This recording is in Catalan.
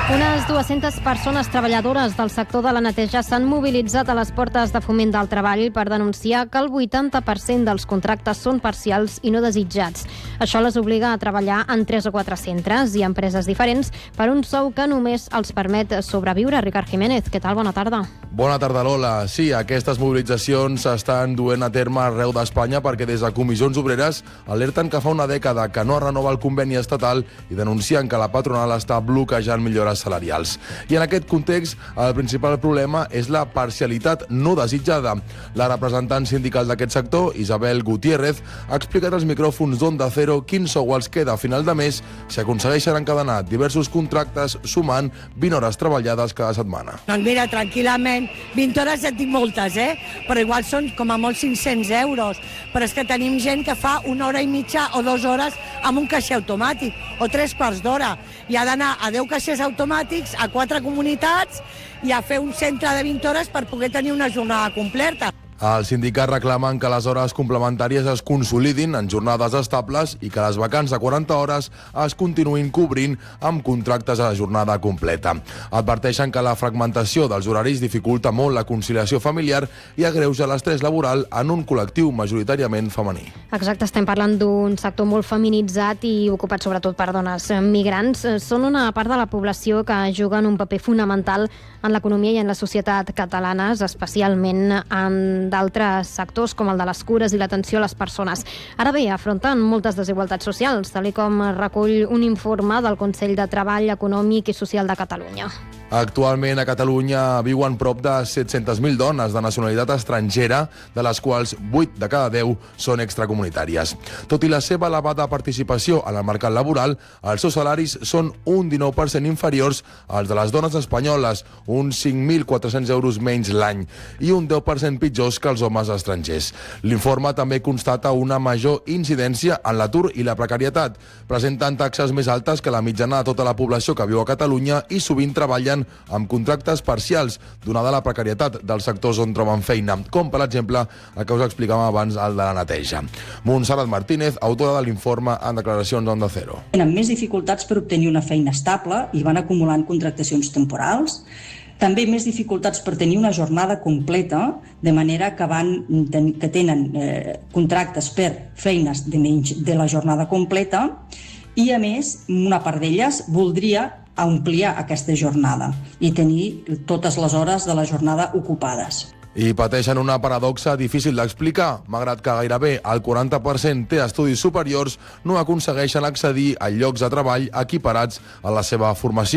Unes 200 persones treballadores del sector de la neteja s'han mobilitzat a les portes de Foment del Treball per denunciar que el 80% dels contractes són parcials i no desitjats. Això les obliga a treballar en 3 o 4 centres i empreses diferents per un sou que només els permet sobreviure. Ricard Jiménez, què tal? Bona tarda. Bona tarda, Lola. Sí, aquestes mobilitzacions s'estan duent a terme arreu d'Espanya perquè des de comissions obreres alerten que fa una dècada que no es renova el conveni estatal i denuncien que la patronal està bloquejant millores salarials. I en aquest context, el principal problema és la parcialitat no desitjada. La representant sindical d'aquest sector, Isabel Gutiérrez, ha explicat als micròfons d'Onda Cero quin sou els queda a final de mes si aconsegueixen encadenar diversos contractes sumant 20 hores treballades cada setmana. Doncs mira, tranquil·lament, 20 hores ja tinc moltes, però igual són com a molt 500 euros. Però és que tenim gent que fa 1 hora i mitja o 2 hores amb un caixer automàtic, o 3 quarts d'hora, i ha d'anar a 10 caixers automàtics, a 4 comunitats, i a fer un centre de 20 hores per poder tenir una jornada completa. Els sindicats reclamen que les hores complementàries es consolidin en jornades estables i que les vacants de 40 hores es continuïn cobrint amb contractes a jornada completa. Adverteixen que la fragmentació dels horaris dificulta molt la conciliació familiar i agreuja l'estrès laboral en un col·lectiu majoritàriament femení. Exacte, estem parlant d'un sector molt feminitzat i ocupat sobretot per dones migrants. Són una part de la població que juguen un paper fonamental en l'economia i en la societat catalanes, especialment en d'altres sectors com el de les cures i l'atenció a les persones. Ara bé, afronten moltes desigualtats socials, tal com recull un informe del Consell de Treball Econòmic i Social de Catalunya. Actualment a Catalunya viuen prop de 700.000 dones de nacionalitat estrangera, de les quals 8 de cada 10 són extracomunitàries. Tot i la seva elevada participació en el mercat laboral, els seus salaris són un 19% inferiors als de les dones espanyoles, uns 5.400 euros menys l'any, i un 10% pitjors que els homes estrangers. L'informe també constata una major incidència en l'atur i la precarietat. Presenten taxes més altes que la mitjana de tota la població que viu a Catalunya i sovint treballen amb contractes parcials, donada la precarietat dels sectors on troben feina, com per exemple el que us explicàvem abans, el de la neteja. Montserrat Martínez, autora de l'informe en declaracions d'Onda Cero. Tenen més dificultats per obtenir una feina estable i van acumulant contractacions temporals, també més dificultats per tenir una jornada completa, de manera que tenen contractes per feines de menys de la jornada completa i, a més, una part d'elles voldria ampliar aquesta jornada i tenir totes les hores de la jornada ocupades. I pateixen una paradoxa difícil d'explicar. Malgrat que gairebé el 40% té estudis superiors, no aconsegueixen accedir a llocs de treball equiparats a la seva formació.